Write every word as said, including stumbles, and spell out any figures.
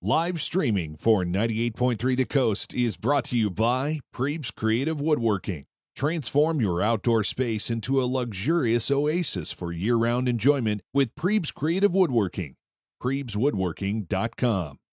Live streaming for ninety-eight point three The Coast is brought to you by Prebes Creative Woodworking. Transform your outdoor space into a luxurious oasis for year-round enjoyment with Prebes Creative Woodworking. Prebes Woodworking dot com.